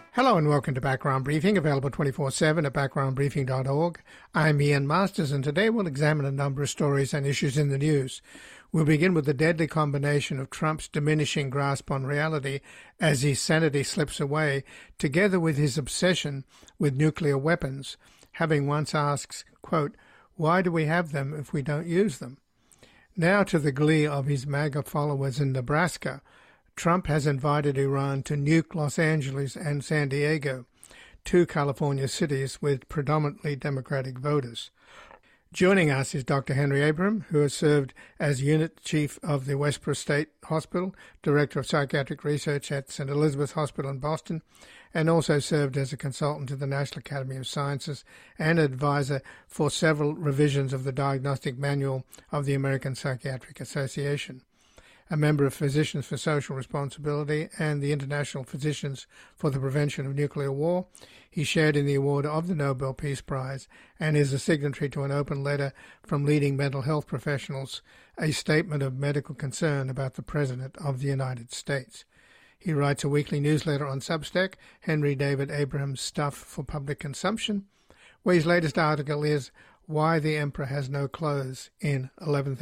Hello and welcome to Background Briefing, available 24/7 at backgroundbriefing.org. I'm Ian Masters, and today we'll examine a number of stories and issues in the news. We'll begin with the deadly combination of Trump's diminishing grasp on reality as his sanity slips away, together with his obsession with nuclear weapons, having once asked, quote, "Why do we have them if we don't use them?" Now to the glee of his MAGA followers in Nebraska, Trump has invited Iran to nuke Los Angeles and San Diego, two California cities with predominantly Democratic voters. Joining us is Dr. Henry Abraham, who has served as Unit Chief of the Westboro State Hospital, Director of Psychiatric Research at St. Elizabeth Hospital in Boston, and also served as a consultant to the National Academy of Sciences and advisor for several revisions of the Diagnostic Manual of the American Psychiatric Association. A member of Physicians for Social Responsibility and the International Physicians for the Prevention of Nuclear War. He shared in the award of the Nobel Peace Prize and is a signatory to an open letter from leading mental health professionals, a statement of medical concern about the President of the United States. He writes a weekly newsletter on Substack, Henry David Abraham's Stuff for Public Consumption, where his latest article is Why the Emperor Has No Clothes in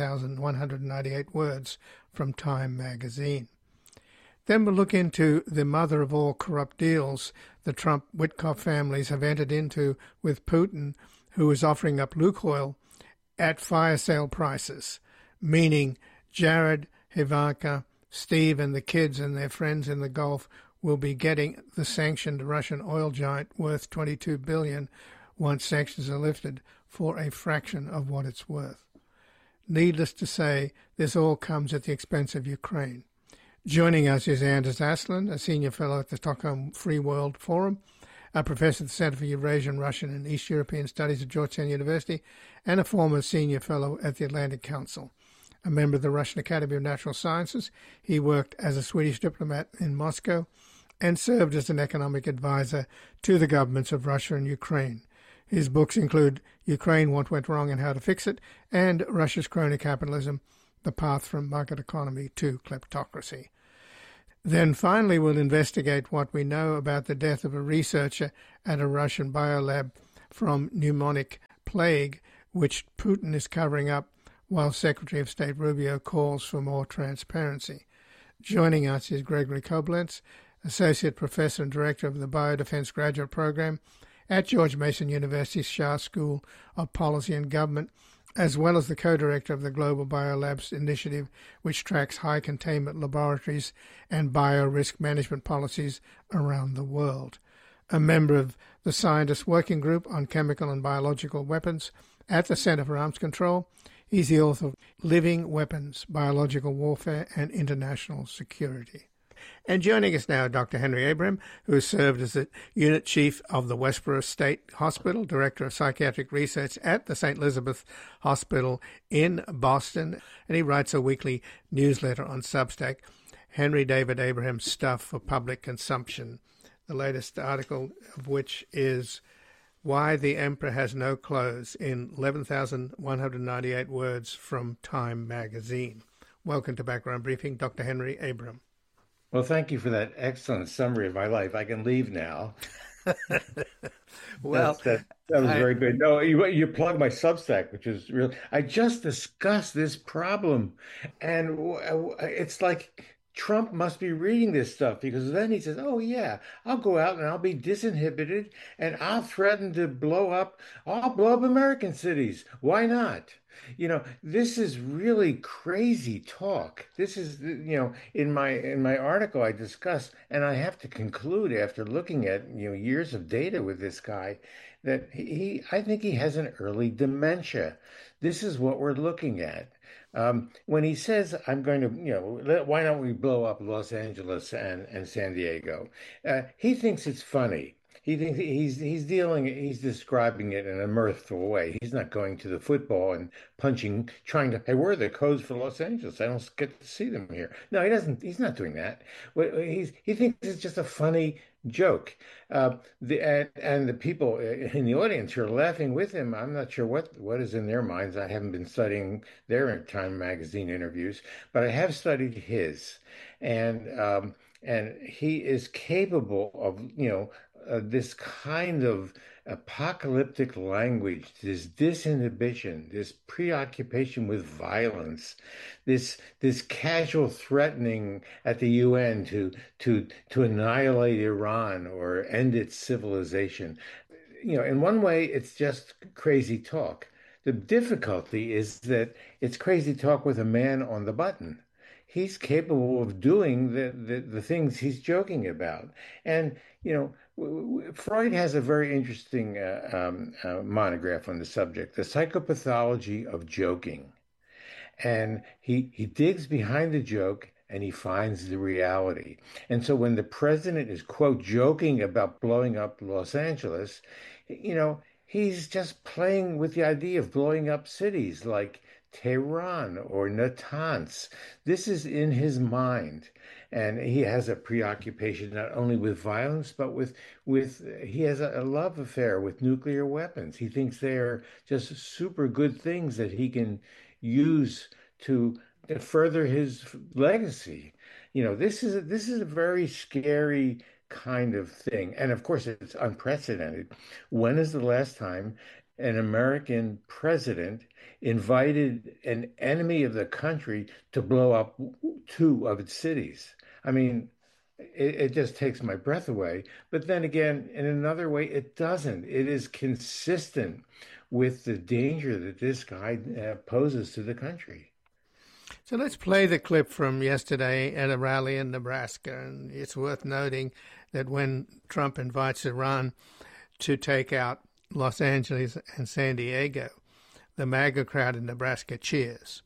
11,198 words from Time magazine. Then we'll look into the mother of all corrupt deals the Trump-Witkoff families have entered into with Putin, who is offering up Lukoil at fire sale prices, meaning Jared, Ivanka, Steve and the kids and their friends in the Gulf will be getting the sanctioned Russian oil giant worth $22 billion once sanctions are lifted for a fraction of what it's worth. Needless to say, this all comes at the expense of Ukraine. Joining us is Anders Aslund, a senior fellow at the Stockholm Free World Forum, a professor at the Center for Eurasian, Russian and East European Studies at Georgetown University, and a former senior fellow at the Atlantic Council. A member of the Russian Academy of Natural Sciences, he worked as a Swedish diplomat in Moscow and served as an economic advisor to the governments of Russia and Ukraine. His books include Ukraine, What Went Wrong and How to Fix It, and Russia's Crony Capitalism, The Path from Market Economy to Kleptocracy. Then finally we'll investigate what we know about the death of a researcher at a Russian biolab from pneumonic plague, which Putin is covering up while Secretary of State Rubio calls for more transparency. Joining us is Gregory Koblenz, Associate Professor and Director of the Biodefense Graduate Program at George Mason University's Shah School of Policy and Government, as well as the co-director of the Global Biolabs Initiative, which tracks high containment laboratories and bio-risk management policies around the world. A member of the Scientist Working Group on Chemical and Biological Weapons at the Center for Arms Control, he's the author of Living Weapons, Biological Warfare and International Security. And joining us now, Dr. Henry Abraham, who has served as the Unit Chief of the Westboro State Hospital, Director of Psychiatric Research at the St. Elizabeth Hospital in Boston, and he writes a weekly newsletter on Substack, Henry David Abraham's Stuff for Public Consumption, the latest article of which is Why the Emperor Has No Clothes in 11,198 words from Time magazine. Welcome to Background Briefing, Dr. Henry Abraham. Well, thank you for that excellent summary of my life. I can leave now. Well, that was very good. No, you plugged my Substack, which is real. I just discussed this problem, and it's like Trump must be reading this stuff because then he says, "Oh yeah, I'll go out and I'll be disinhibited, and I'll threaten to I'll blow up American cities. Why not?" This is really crazy talk. This is, in my article I discuss, and I have to conclude after looking at, years of data with this guy, that I think he has an early dementia. This is what we're looking at. When he says, I'm going to, why don't we blow up Los Angeles and San Diego? He thinks it's funny. He thinks he's describing it in a mirthful way. He's not going to the football and hey, where are the codes for Los Angeles? I don't get to see them here. No, he doesn't. He's not doing that. He thinks it's just a funny joke. And the people in the audience who are laughing with him, I'm not sure what is in their minds. I haven't been studying their Time magazine interviews, but I have studied his. And and he is capable of, this kind of apocalyptic language, this disinhibition, this preoccupation with violence, this casual threatening at the UN to annihilate Iran or end its civilization. In one way, it's just crazy talk. The difficulty is that it's crazy talk with a man on the button. He's capable of doing the things he's joking about. And, Freud has a very interesting monograph on the subject, The Psychopathology of Joking. And he digs behind the joke and he finds the reality. And so when the president is, quote, joking about blowing up Los Angeles, he's just playing with the idea of blowing up cities like Tehran or Natanz. This is in his mind. And he has a preoccupation not only with violence, but with he has a love affair with nuclear weapons. He thinks they're just super good things that he can use to further his legacy. This is a very scary kind of thing. And of course, it's unprecedented. When is the last time an American president invited an enemy of the country to blow up two of its cities? I mean, it just takes my breath away. But then again, in another way, it doesn't. It is consistent with the danger that this guy poses to the country. So let's play the clip from yesterday at a rally in Nebraska. And it's worth noting that when Trump invites Iran to take out Los Angeles and San Diego, the MAGA crowd in Nebraska cheers.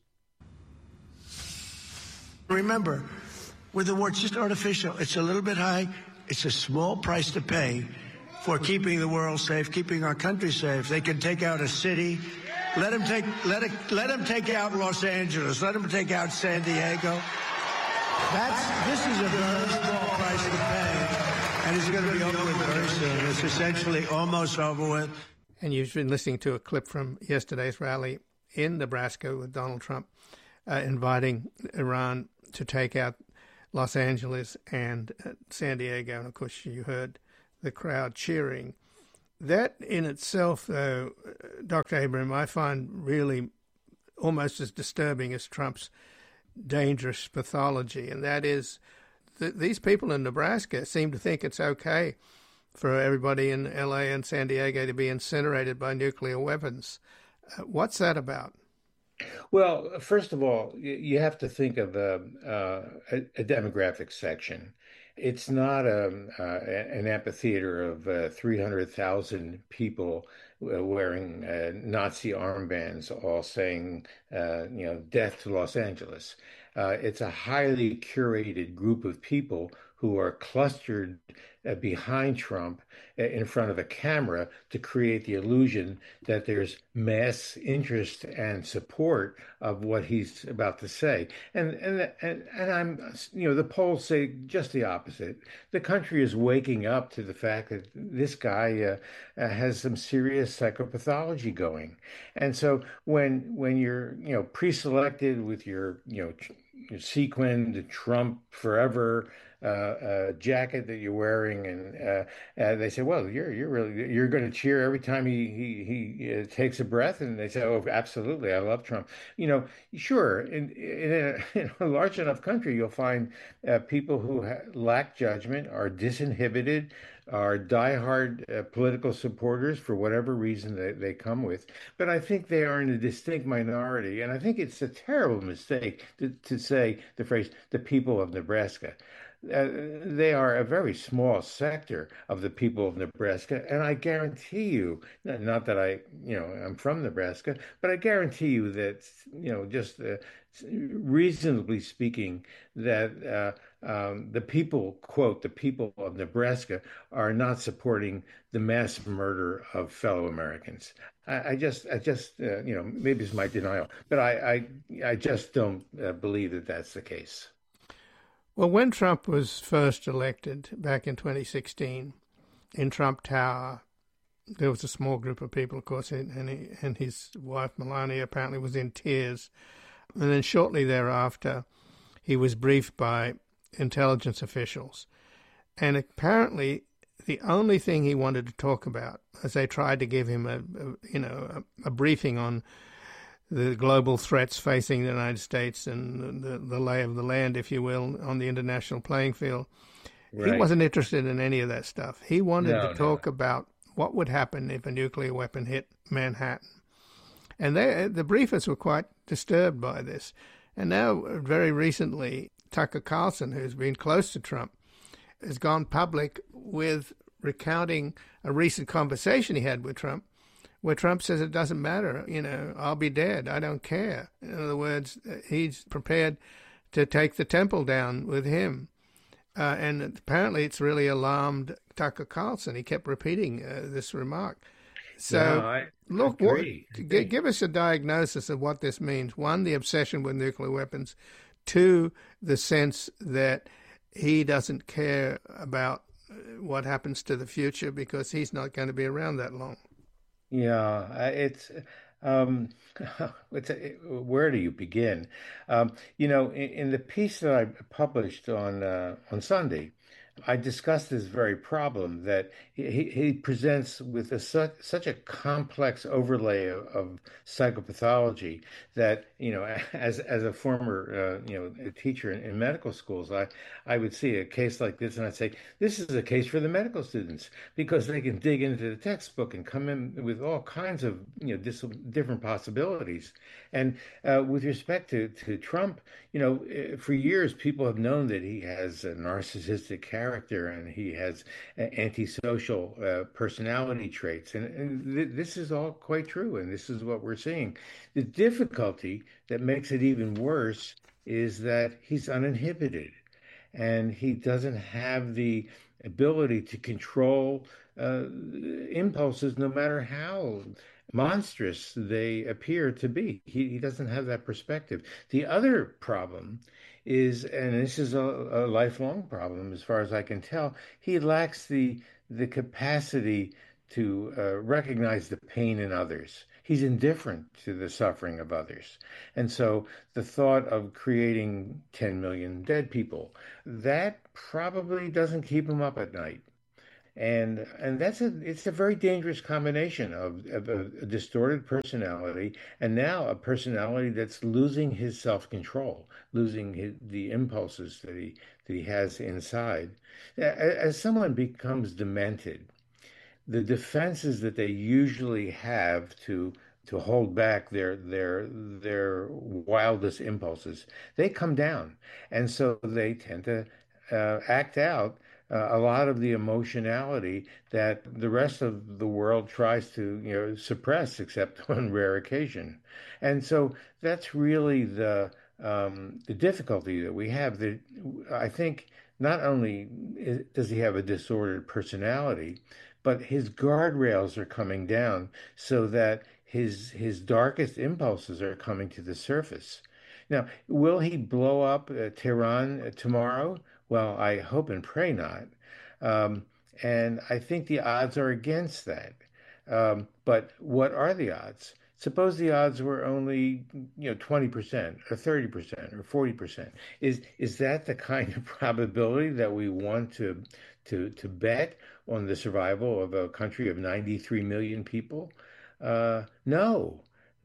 Remember, with the war, it's just artificial. It's a little bit high. It's a small price to pay for keeping the world safe, keeping our country safe. They can take out a city. Let them take out Los Angeles. Let them take out San Diego. This is a very small price to pay, and it's going to be over with very soon. It's essentially almost over with. And you've been listening to a clip from yesterday's rally in Nebraska with Donald Trump inviting Iran to take out Los Angeles and San Diego. And of course, you heard the crowd cheering. That in itself, though, Dr. Abraham, I find really almost as disturbing as Trump's dangerous pathology. And that is that these people in Nebraska seem to think it's okay for everybody in LA and San Diego to be incinerated by nuclear weapons. What's that about? Well, first of all, you have to think of a demographic section. It's not an amphitheater of 300,000 people wearing Nazi armbands, all saying, death to Los Angeles. It's a highly curated group of people who are clustered behind Trump in front of a camera to create the illusion that there's mass interest and support of what he's about to say. And I'm, the polls say just the opposite. The country is waking up to the fact that this guy has some serious psychopathology going. And so when you're, pre-selected with your sequined Trump forever jacket that you're wearing, and they say, "Well, you're going to cheer every time he takes a breath," and they say, "Oh, absolutely, I love Trump." Sure, in a large enough country, you'll find people who lack judgment, are disinhibited, are diehard political supporters for whatever reason they come with. But I think they are in a distinct minority, and I think it's a terrible mistake to say the phrase "the people of Nebraska." They are a very small sector of the people of Nebraska, and I guarantee you, not that I'm from Nebraska, but I guarantee you that, just reasonably speaking, that the people, quote, the people of Nebraska are not supporting the mass murder of fellow Americans. I just, maybe it's my denial, but I just don't believe that that's the case. Well, when Trump was first elected back in 2016 in Trump Tower, there was a small group of people, of course, and his wife Melania apparently was in tears. And then shortly thereafter, he was briefed by intelligence officials. And apparently the only thing he wanted to talk about, as they tried to give him a briefing on the global threats facing the United States and the lay of the land, if you will, on the international playing field, he wasn't interested in any of that stuff. He wanted to talk about what would happen if a nuclear weapon hit Manhattan. And the briefers were quite disturbed by this. And now, very recently, Tucker Carlson, who's been close to Trump, has gone public with recounting a recent conversation he had with Trump, where Trump says it doesn't matter, I'll be dead, I don't care. In other words, he's prepared to take the temple down with him. And apparently it's really alarmed Tucker Carlson. He kept repeating this remark. So, give us a diagnosis of what this means. One, the obsession with nuclear weapons. Two, the sense that he doesn't care about what happens to the future because he's not going to be around that long. Yeah, where do you begin? In the piece that I published on Sunday, I discussed this very problem that he presents with such a complex overlay of psychopathology that, as a former, teacher in medical schools, I would see a case like this and I'd say, this is a case for the medical students because they can dig into the textbook and come in with all kinds of, different possibilities. And with respect to Trump, for years, people have known that he has a narcissistic character and he has antisocial personality traits. And this is all quite true. And this is what we're seeing. The difficulty that makes it even worse is that he's uninhibited and he doesn't have the ability to control impulses, no matter how monstrous they appear to be. He doesn't have that perspective. The other problem is, and this is a lifelong problem as far as I can tell, he lacks the capacity to recognize the pain in others. He's indifferent to the suffering of others. And so the thought of creating 10 million dead people, that probably doesn't keep him up at night. And it's a very dangerous combination of a distorted personality and now a personality that's losing his self-control, losing the impulses that he has inside. As someone becomes demented, the defenses that they usually have to hold back their wildest impulses, they come down, and so they tend to act out a lot of the emotionality that the rest of the world tries to suppress, except on rare occasion. And so that's really the difficulty that we have. That I think not only does he have a disordered personality, but his guardrails are coming down so that his darkest impulses are coming to the surface. Now, will he blow up Tehran tomorrow? Well, I hope and pray not. And I think the odds are against that. But what are the odds? Suppose the odds were only 20% or 30% or 40%. Is that the kind of probability that we want to bet on the survival of a country of 93 million people? No.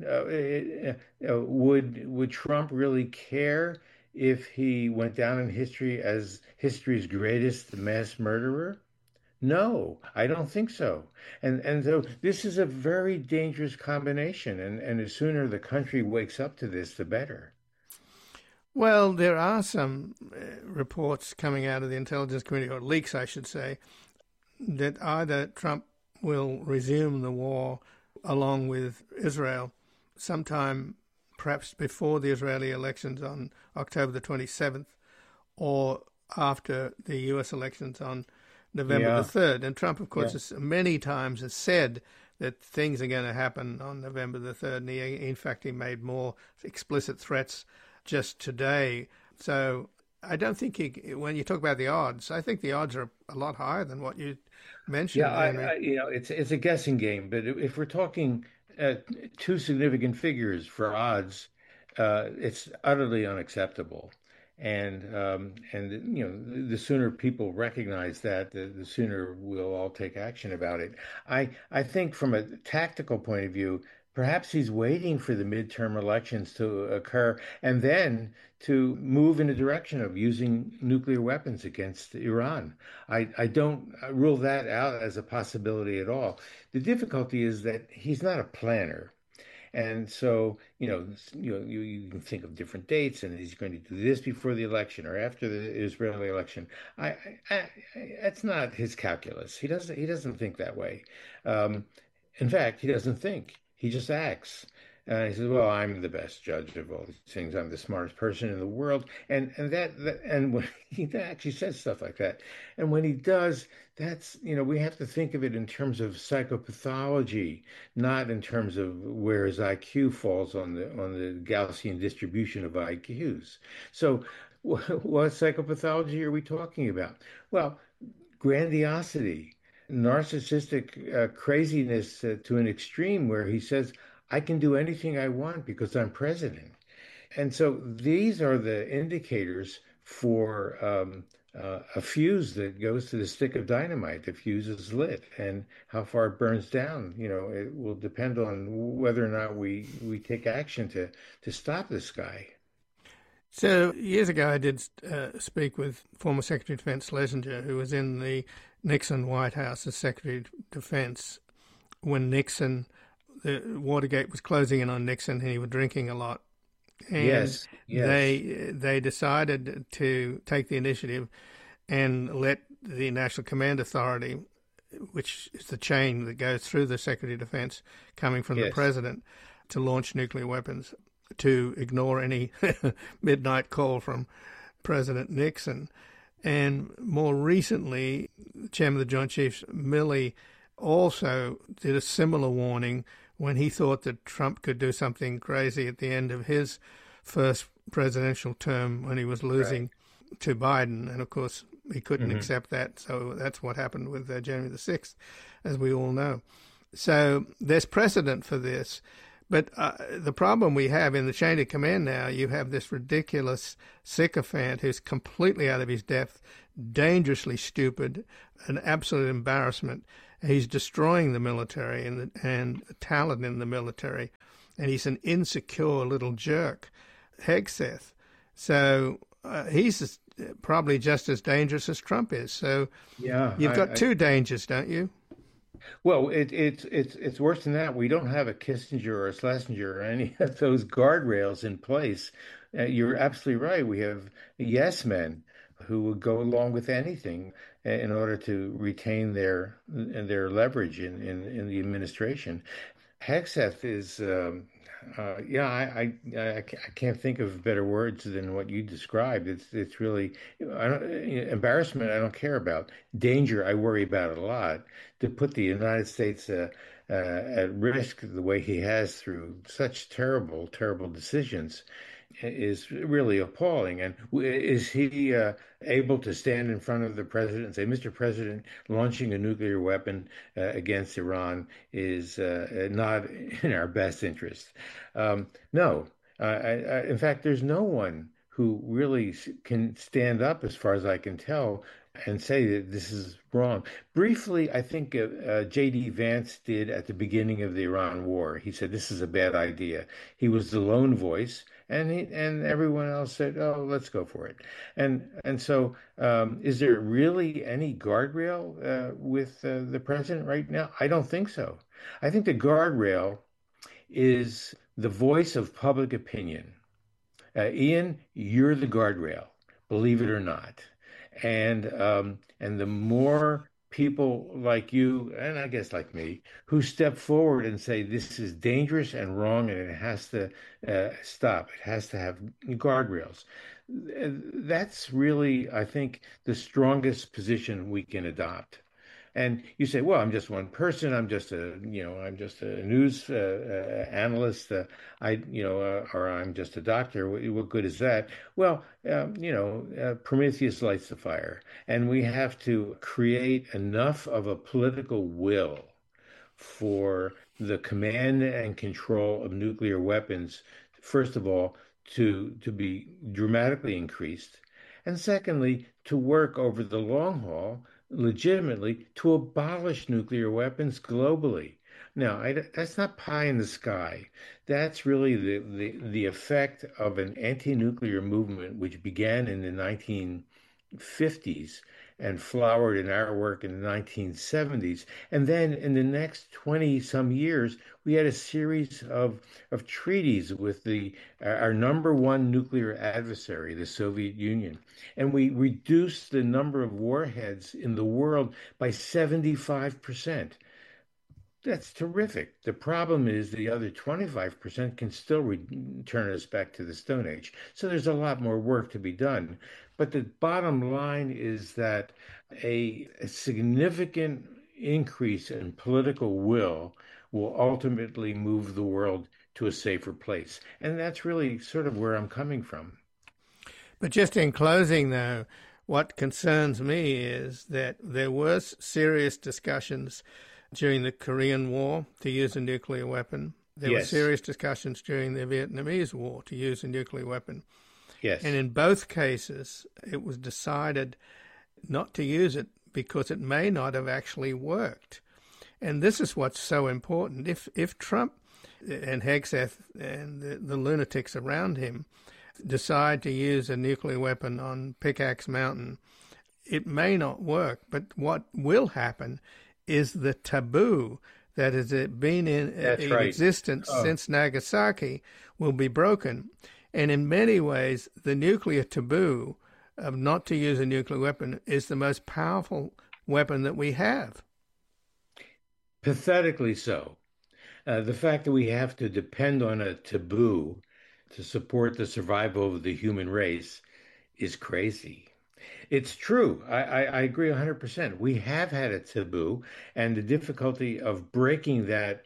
Would Trump really care if he went down in history as history's greatest mass murderer? No, I don't think so. And so this is a very dangerous combination, and the sooner the country wakes up to this, the better. Well, there are some reports coming out of the intelligence community, or leaks, I should say, that either Trump will resume the war along with Israel sometime perhaps before the Israeli elections on October the 27th or after the U.S. elections on November the 3rd. And Trump, of course, many times has said that things are going to happen on November the 3rd. And in fact, he made more explicit threats just today. So I don't think when you talk about the odds, I think the odds are a lot higher than what you mentioned. Yeah, it's a guessing game. But if we're talking two significant figures for odds, it's utterly unacceptable. And the sooner people recognize that, the sooner we'll all take action about it. I think from a tactical point of view, perhaps he's waiting for the midterm elections to occur and then to move in a direction of using nuclear weapons against Iran. I don't rule that out as a possibility at all. The difficulty is that he's not a planner. And so, you can think of different dates, and he's going to do this before the election or after the Israeli election. That's not his calculus. He doesn't think that way. Um, in fact, he doesn't think. He just acts. He says, "Well, I'm the best judge of all these things. I'm the smartest person in the world." And when he actually says stuff like that, and when he does, we have to think of it in terms of psychopathology, not in terms of where his IQ falls on the Gaussian distribution of IQs. So, what psychopathology are we talking about? Well, grandiosity, narcissistic craziness to an extreme where he says, I can do anything I want because I'm president. And so these are the indicators for a fuse that goes to the stick of dynamite. The fuse is lit, and how far it burns down, it will depend on whether or not we take action to stop this guy. So years ago, I did speak with former Secretary of Defense Schlesinger, who was in the Nixon White House as Secretary of Defense when the Watergate was closing in on Nixon, and he was drinking a lot. And yes. they decided to take the initiative and let the National Command Authority, which is the chain that goes through the Secretary of Defense coming from the President, to launch nuclear weapons, to ignore any midnight call from President Nixon. And more recently, the Chairman of the Joint Chiefs, Milley, also did a similar warning when he thought that Trump could do something crazy at the end of his first presidential term when he was losing to Biden. And, of course, he couldn't accept that. So that's what happened with January the 6th, as we all know. So there's precedent for this. But the problem we have in the chain of command now, you have this ridiculous sycophant who's completely out of his depth, dangerously stupid, an absolute embarrassment. He's destroying the military and talent in the military, and he's an insecure little jerk, Hegseth. So he's probably just as dangerous as Trump is. So you've got two dangers, don't you? Well, it's worse than that. We don't have a Kissinger or a Schlesinger or any of those guardrails in place. You're absolutely right. We have yes men who would go along with anything in order to retain their leverage in the administration. Hegseth is, I can't think of better words than what you described. It's really embarrassment. I don't care about. Danger, I worry about it a lot. To put the United States at risk the way he has through such terrible, terrible decisions is really appalling. And is he able to stand in front of the president and say, Mr. President, launching a nuclear weapon against Iran is not in our best interest? No. In fact, there's no one who really can stand up, as far as I can tell, and say that this is wrong. Briefly, I think J.D. Vance did at the beginning of the Iran war. He said, this is a bad idea. He was the lone voice. And everyone else said, "Oh, let's go for it." And so, is there really any guardrail with the president right now? I don't think so. I think the guardrail is the voice of public opinion. Ian, you're the guardrail, believe it or not. And the more people like you, and I guess like me, who step forward and say this is dangerous and wrong and it has to stop. It has to have guardrails. That's really, I think, the strongest position we can adopt. And you say, well, I'm just one person. I'm just a news analyst. Or I'm just a doctor. What good is that? Well, Prometheus lights the fire, and we have to create enough of a political will for the command and control of nuclear weapons, first of all, to be dramatically increased, and secondly, to work over the long haul legitimately to abolish nuclear weapons globally. Now, that's not pie in the sky. That's really the effect of an anti-nuclear movement which began in the 1950s and flowered in our work in the 1970s. And then in the next 20 some years, we had a series of treaties with our number one nuclear adversary, the Soviet Union. And we reduced the number of warheads in the world by 75%. That's terrific. The problem is the other 25% can still return us back to the Stone Age. So there's a lot more work to be done. But the bottom line is that a significant increase in political will ultimately move the world to a safer place. And that's really sort of where I'm coming from. But just in closing, though, what concerns me is that there were serious discussions during the Korean War to use a nuclear weapon. There were serious discussions during the Vietnamese War to use a nuclear weapon. Yes. And in both cases, it was decided not to use it because it may not have actually worked. And this is what's so important. If Trump and Hegseth and the lunatics around him decide to use a nuclear weapon on Pickaxe Mountain, it may not work. But what will happen is the taboo that has been in existence since Nagasaki will be broken. And in many ways, the nuclear taboo of not to use a nuclear weapon is the most powerful weapon that we have. Pathetically so. The fact that we have to depend on a taboo to support the survival of the human race is crazy. It's true. I agree 100%. We have had a taboo, and the difficulty of breaking that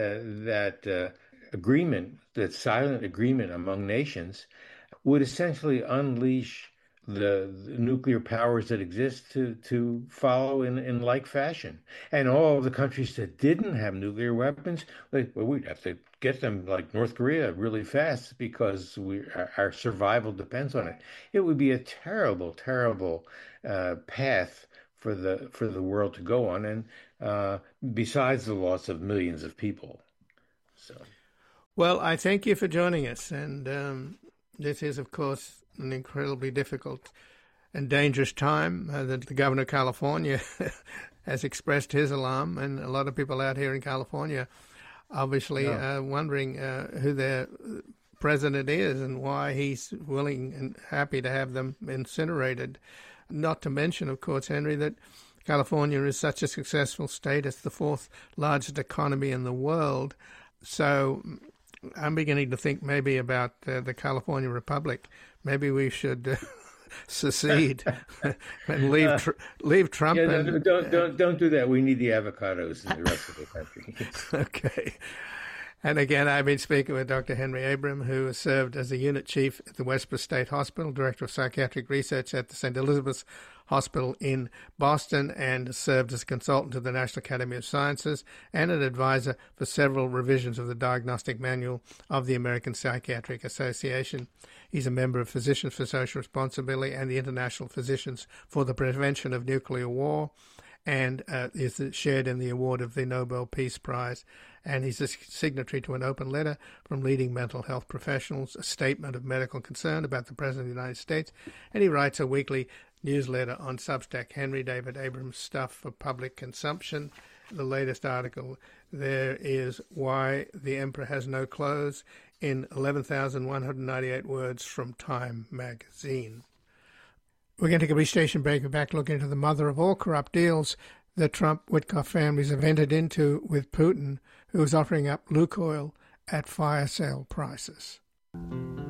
agreement, that silent agreement among nations, would essentially unleash the nuclear powers that exist to follow in like fashion. And all of the countries that didn't have nuclear weapons, we'd have to get them like North Korea really fast because our survival depends on it. It would be a terrible, terrible path for the world to go on, and besides the loss of millions of people. So, well, I thank you for joining us, and this is, of course, an incredibly difficult and dangerous time. The governor of California has expressed his alarm, and a lot of people out here in California obviously wondering who their president is and why he's willing and happy to have them incinerated. Not to mention, of course, Henry, that California is such a successful state. It's the fourth largest economy in the world. So I'm beginning to think maybe about the California Republic. Maybe we should secede and leave Trump. Yeah, don't do that. We need the avocados in the rest of the country. Okay. And again, I've been speaking with Dr. Henry Abram, who has served as a unit chief at the Westborough State Hospital, director of psychiatric research at the St. Elizabeth's Hospital in Boston, and served as a consultant to the National Academy of Sciences and an advisor for several revisions of the Diagnostic Manual of the American Psychiatric Association. He's a member of Physicians for Social Responsibility and the International Physicians for the Prevention of Nuclear War, and is shared in the award of the Nobel Peace Prize. And he's a signatory to an open letter from leading mental health professionals, a statement of medical concern about the President of the United States, and he writes a weekly newsletter on Substack, Henry David Abrams Stuff for Public Consumption. The latest article there is Why the Emperor Has No Clothes in 11,198 words from Time magazine. We're going to take a brief station break. We're back looking into the mother of all corrupt deals the Trump-Witkoff families have entered into with Putin, who is offering up Lukoil at fire sale prices.